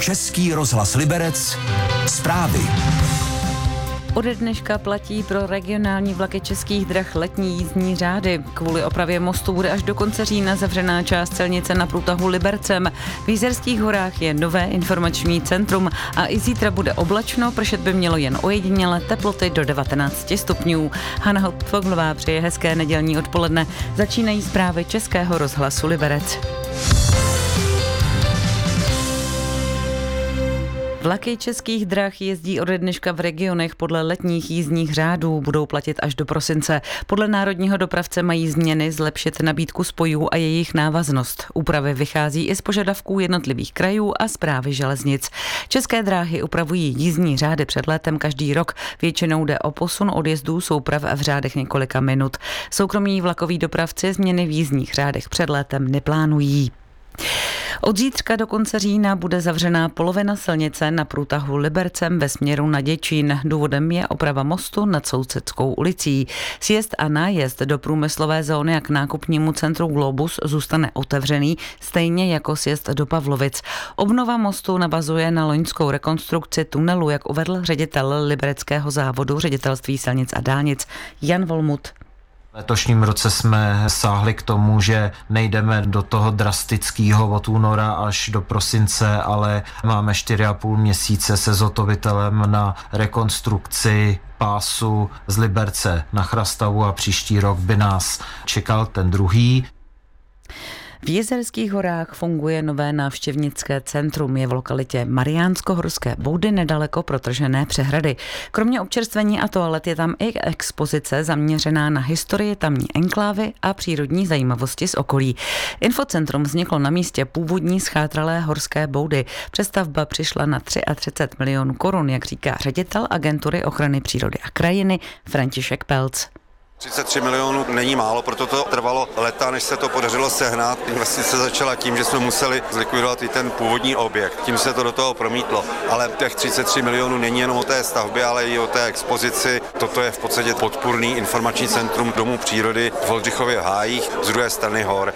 Český rozhlas Liberec. Zprávy. Ode dneška platí pro regionální vlaky Českých drah letní jízdní řády. Kvůli opravě mostu bude až do konce října zavřená část silnice na průtahu Libercem. V Jizerských horách je nové informační centrum a i zítra bude oblačno, pršet by mělo jen ojediněle, teploty do 19 stupňů. Hana Hautfoglová přeje hezké nedělní odpoledne. Začínají zprávy Českého rozhlasu Liberec. Vlaky Českých drah jezdí ode dneška v regionech podle letních jízdních řádů, budou platit až do prosince. Podle národního dopravce mají změny zlepšit nabídku spojů a jejich návaznost. Úpravy vychází i z požadavků jednotlivých krajů a správy železnic. České dráhy upravují jízdní řády před létem každý rok. Většinou jde o posun odjezdů souprav v řádech několika minut. Soukromí vlakoví dopravci změny v jízdních řádech před létem neplánují. Od zítřka do konce října bude zavřená polovina silnice na průtahu Libercem ve směru na Děčín. Důvodem je oprava mostu nad Sousedskou ulicí. Sjezd a nájezd do průmyslové zóny a k nákupnímu centru Globus zůstane otevřený, stejně jako sjezd do Pavlovic. Obnova mostu navazuje na loňskou rekonstrukci tunelu, jak uvedl ředitel libereckého závodu Ředitelství silnic a dálnic Jan Volmut. V letošním roce jsme sáhli k tomu, že nejdeme do toho drastického od února až do prosince, ale máme 4,5 měsíce se zhotovitelem na rekonstrukci pásu z Liberce na Chrastavu a příští rok by nás čekal ten druhý. V Jizerských horách funguje nové návštěvnické centrum, je v lokalitě Mariánsko-Horské Boudy nedaleko protržené přehrady. Kromě občerstvení a toalet je tam i expozice zaměřená na historii tamní enklávy a přírodní zajímavosti z okolí. Infocentrum vzniklo na místě původní schátralé Horské Boudy. Přestavba přišla na 33 milionů korun, jak říká ředitel agentury ochrany přírody a krajiny František Pelc. 33 milionů není málo, proto to trvalo léta, než se to podařilo sehnat. Investice začala tím, že jsme museli zlikvidovat i ten původní objekt. Tím se to do toho promítlo. Ale těch 33 milionů není jenom o té stavbě, ale i o té expozici. Toto je v podstatě podpůrný informační centrum Domu přírody v Oldřichově hájích z druhé strany hor.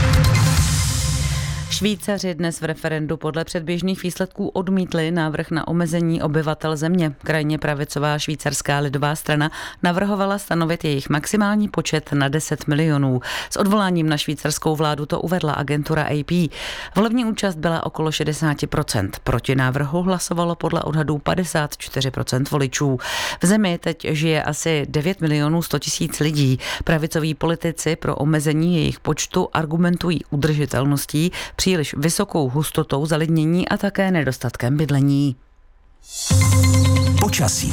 Švýcaři dnes v referendu podle předběžných výsledků odmítli návrh na omezení obyvatel země. Krajně pravicová švýcarská lidová strana navrhovala stanovit jejich maximální počet na 10 milionů. S odvoláním na švýcarskou vládu to uvedla agentura AP. Volební účast byla okolo 60%. Proti návrhu hlasovalo podle odhadů 54% voličů. V zemi teď žije asi 9 milionů 100 tisíc lidí. Pravicoví politici pro omezení jejich počtu argumentují udržitelností, příliš vysokou hustotou zalidnění a také nedostatkem bydlení. Počasí.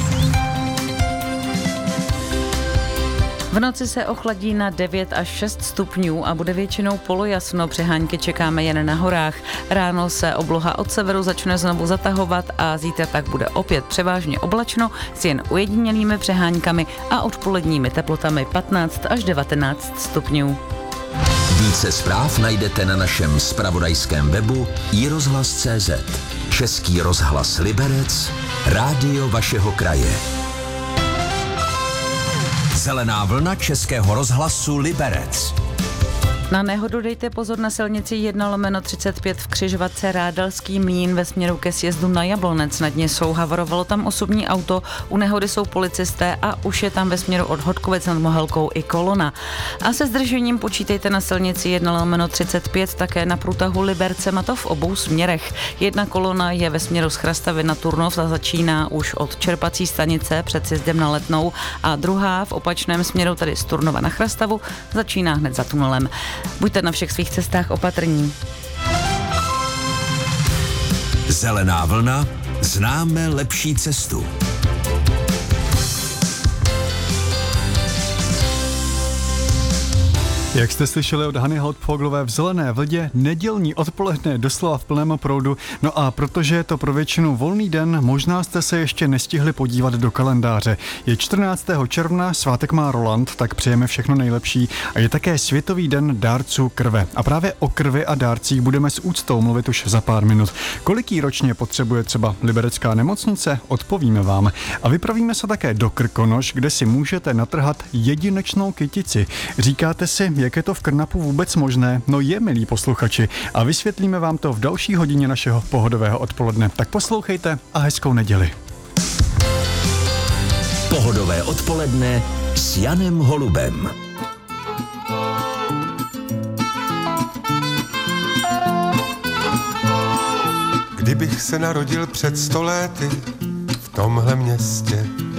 V noci se ochladí na 9 až 6 stupňů a bude většinou polojasno. Přehánky čekáme jen na horách. Ráno se obloha od severu začne znovu zatahovat a zítra tak bude opět převážně oblačno s jen ujedinělými přeháňkami a odpoledními teplotami 15 až 19 stupňů. Více zpráv najdete na našem zpravodajském webu iRozhlas.cz. Český rozhlas Liberec, rádio vašeho kraje. Zelená vlna Českého rozhlasu Liberec. Na nehodu dejte pozor na silnici 1/35 v křižovatce Rádalský Mlýn ve směru ke sjezdu na Jablonec. Na dně jsou, havarovalo tam osobní auto, u nehody jsou policisté a už je tam ve směru od Hodkovec nad Mohelkou i kolona. A se zdržením počítejte na silnici 1/35 také na průtahu Libercem, a to v obou směrech. Jedna kolona je ve směru z Chrastavy na Turnov a začíná už od čerpací stanice před sjezdem na Letnou a druhá v opačném směru, tedy z Turnova na Chrastavu, začíná hned za tunelem. Buďte na všech svých cestách opatrní. Zelená vlna, známe lepší cestu. Jak jste slyšeli od Hany Hautfoglové, v Zelené vlně nedělní odpoledne doslova v plném proudu. No a protože je to pro většinu volný den, možná jste se ještě nestihli podívat do kalendáře. Je 14. června, svátek má Roland, tak přejeme všechno nejlepší. A je také Světový den dárců krve. A právě o krvi a dárcích budeme s úctou mluvit už za pár minut. Kolik jí ročně potřebuje třeba liberecká nemocnice? Odpovíme vám. A vypravíme se také do Krkonoš, kde si můžete natrhat jedinečnou kytici. Říkáte si, jak je to v Krnapu vůbec možné? No je, milí posluchači, a vysvětlíme vám to v další hodině našeho pohodového odpoledne. Tak poslouchejte a hezkou neděli. Pohodové odpoledne s Janem Holubem. Kdybych se narodil před 100 lety v tomhle městě,